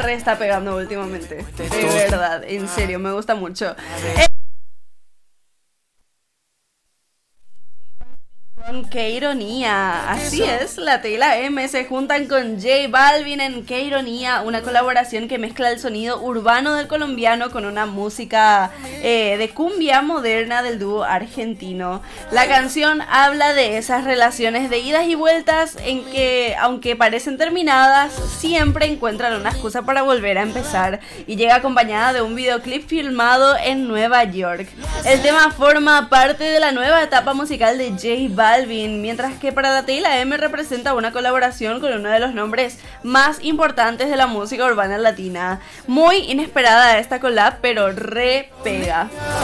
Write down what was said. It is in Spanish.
re está pegando últimamente. De verdad, en serio, me gusta mucho. Qué ironía, así es, la T y la M se juntan con J Balvin en Qué ironía, una colaboración que mezcla el sonido urbano del colombiano con una música de cumbia moderna del dúo argentino. La canción habla de esas relaciones de idas y vueltas en que, aunque parecen terminadas, siempre encuentran una excusa para volver a empezar, y llega acompañada de un videoclip filmado en Nueva York. El tema forma parte de la nueva etapa musical de J Balvin, mientras que para la T y la M representa una colaboración con uno de los nombres más importantes de la música urbana latina. Muy inesperada esta collab, pero re pega.